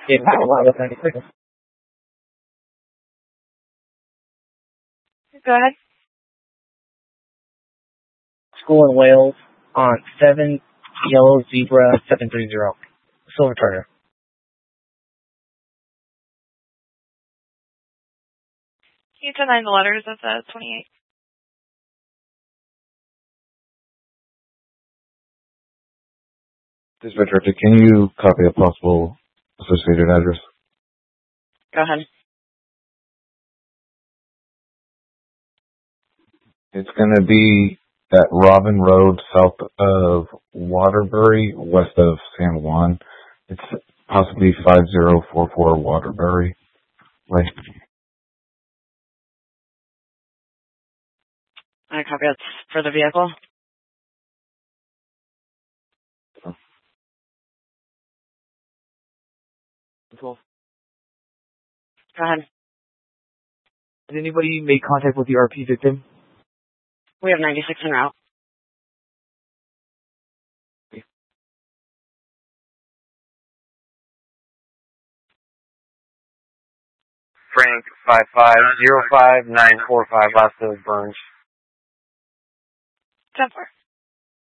Yeah, I don't know. 96. Go ahead. School in Wales on 7 Yellow Zebra 730. Silver Charger. Can you 10-9 the letters of the 28? Dispatch Director, can you copy a possible associated address? Go ahead. It's going to be at Robin Road, south of Waterbury, west of San Juan. It's possibly 5044 Waterbury Way. I copy it for the vehicle. Cool. Go ahead. Has anybody made contact with the RP victim? We have 96 en route. Frank 5505945, last of Burns. 10-4.